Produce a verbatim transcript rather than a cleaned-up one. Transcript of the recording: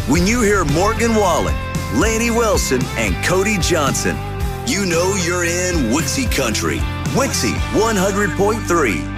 When you hear Morgan Wallen, Laney Wilson, and Cody Johnson, you know you're in Wixie Country. Wixie one hundred point three.